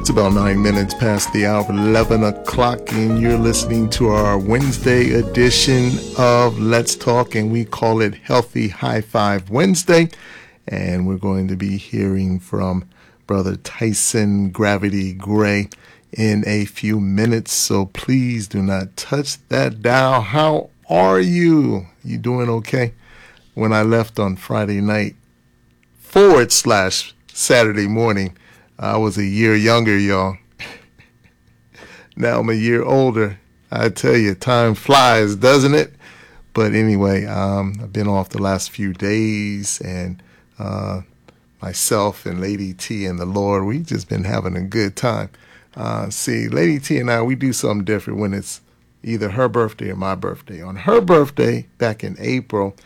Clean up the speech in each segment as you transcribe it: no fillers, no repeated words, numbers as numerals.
It's about 9 minutes past the hour, 11 o'clock, and you're listening to our Wednesday edition of Let's Talk, and we call it Healthy High Five Wednesday. And we're going to be hearing from Brother Tyson Gravity Gray in a few minutes, so please do not touch that dial. How are you? You doing okay? When I left on Friday night / Saturday morning, I was a year younger, y'all. Now I'm a year older. I tell you, time flies, doesn't it? But anyway, I've been off the last few days, and myself and Lady T and the Lord, we just been having a good time. See, Lady T and I, we do something different when it's either her birthday or my birthday. On her birthday, back in April,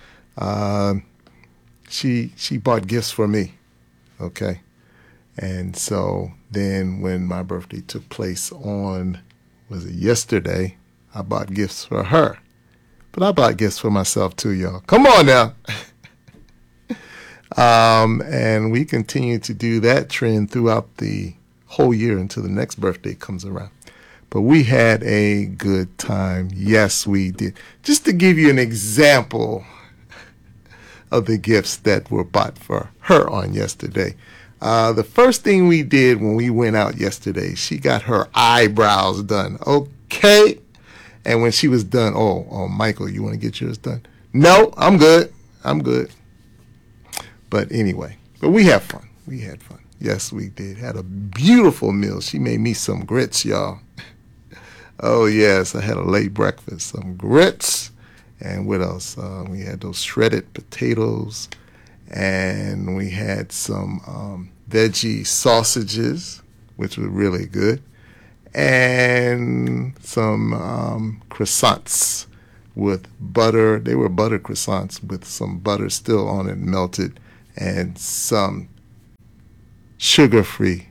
she bought gifts for me, okay? And so then when my birthday took place on, was it yesterday, I bought gifts for her. But I bought gifts for myself too, y'all. Come on now. And we continue to do that trend throughout the whole year until the next birthday comes around. But we had a good time. Yes, we did. Just to give you an example of the gifts that were bought for her on yesterday. The first thing we did when we went out yesterday, she got her eyebrows done. Okay. And when she was done, oh, Michael, you want to get yours done? No, I'm good. But anyway, but we had fun. We had fun. Yes, we did. Had a beautiful meal. She made me some grits, y'all. Oh, yes. I had a late breakfast. Some grits. And what else? We had those shredded potatoes. And we had some veggie sausages, which were really good, and some croissants with butter. They were butter croissants with some butter still on it, melted, and some sugar-free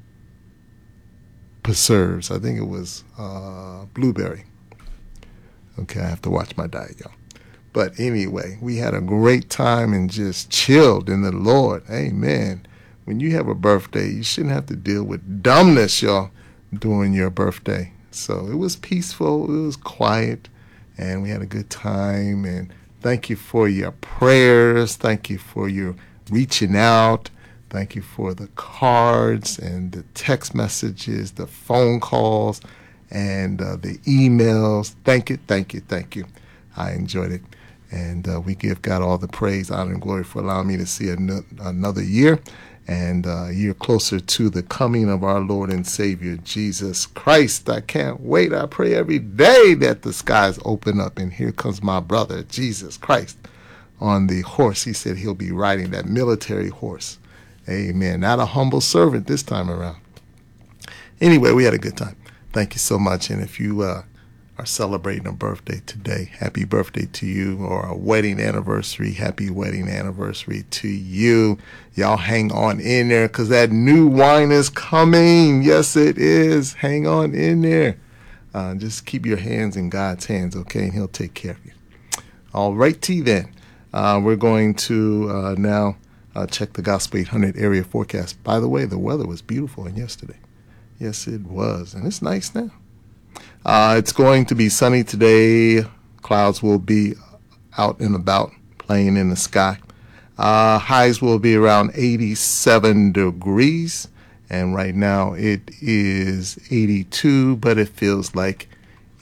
preserves. I think it was blueberry. Okay, I have to watch my diet, y'all. But anyway, we had a great time and just chilled in the Lord. Amen. When you have a birthday, you shouldn't have to deal with dumbness, y'all, during your birthday. So it was peaceful. It was quiet. And we had a good time. And thank you for your prayers. Thank you for your reaching out. Thank you for the cards and the text messages, the phone calls, and the emails. Thank you. I enjoyed it. And we give God all the praise, honor, and glory for allowing me to see another year and a year closer to the coming of our Lord and Savior, Jesus Christ. I can't wait. I pray every day that the skies open up, and here comes my brother, Jesus Christ, on the horse. He said he'll be riding that military horse. Amen. Not a humble servant this time around. Anyway, we had a good time. Thank you so much. And if you are celebrating a birthday today, happy birthday to you, or a wedding anniversary, happy wedding anniversary to you. Y'all hang on in there, because that new wine is coming. Yes, it is. Hang on in there. Just keep your hands in God's hands, okay, and he'll take care of you. All right, then. We're going to now check the Gospel 800 area forecast. By the way, the weather was beautiful yesterday. Yes, it was, and it's nice now. It's going to be sunny today. Clouds will be out and about, playing in the sky. Highs will be around 87 degrees. And right now it is 82, but it feels like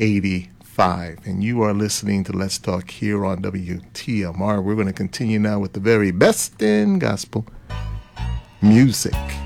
85. And you are listening to Let's Talk here on WTMR. We're going to continue now with the very best in gospel music.